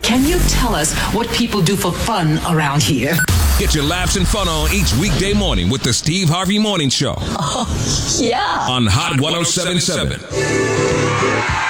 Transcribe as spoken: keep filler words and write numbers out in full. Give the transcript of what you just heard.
Can you tell us what people do for fun around here? Get your laughs and fun on each weekday morning with the Steve Harvey Morning Show. Oh, yeah. On Hot ten seventy-seven.